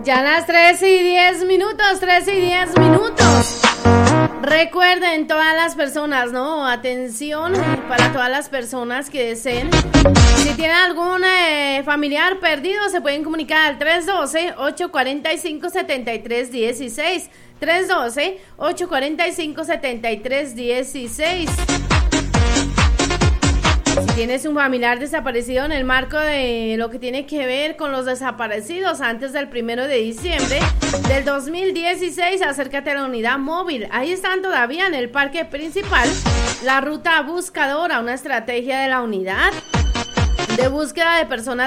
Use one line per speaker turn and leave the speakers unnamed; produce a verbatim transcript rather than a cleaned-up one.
Ya las tres y diez minutos, tres y diez minutos. Recuerden todas las personas, ¿no? Atención para todas las personas que deseen. Si tienen algún eh, familiar perdido, se pueden comunicar al tres uno dos, ocho cuatro cinco, siete tres uno seis. tres uno dos, ocho cuatro cinco, siete tres uno seis. Si tienes un familiar desaparecido en el marco de lo que tiene que ver con los desaparecidos antes del primero de diciembre del dos mil dieciséis, acércate a la unidad móvil. Ahí están todavía en el parque principal la ruta buscadora, una estrategia de la unidad de búsqueda de personas